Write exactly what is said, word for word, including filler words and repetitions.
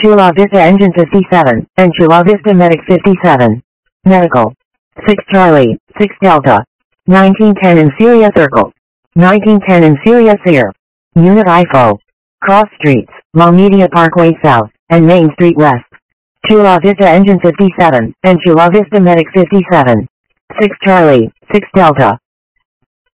Chula Vista Engine fifty-seven, and Chula Vista Medic fifty-seven. Medical. six Charlie, six Delta. nineteen ten in Syria Circle. nineteen ten in Syria Sear. Unit I F O. Cross Streets, La Media Parkway South, and Main Street West. Chula Vista Engine fifty-seven, and Chula Vista Medic fifty-seven. six Charlie, six Delta.